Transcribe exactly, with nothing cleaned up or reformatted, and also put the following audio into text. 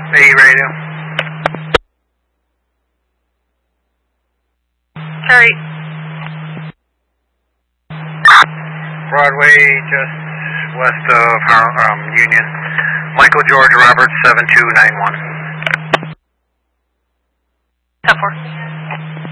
A radio. Sorry. Broadway, just west of um, Union. Michael George Roberts, seven two nine one. ten four.